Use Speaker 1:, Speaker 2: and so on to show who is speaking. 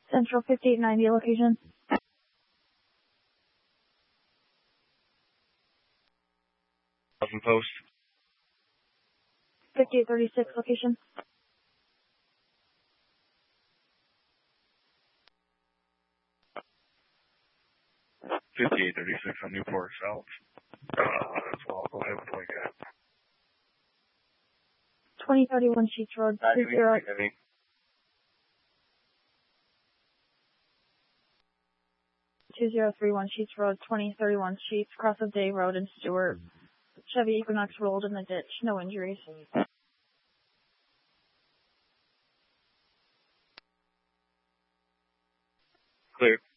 Speaker 1: Central 5890 location.
Speaker 2: 1000 post.
Speaker 1: 5836 location.
Speaker 2: 5836 on Newport South. As well, go ahead with what you got.
Speaker 1: 2031 Sheets Road, 2031 Sheets Road, 2031 Sheets, cross of Day Road in Stewart. Chevy Equinox rolled in the ditch, no injuries.
Speaker 2: Clear.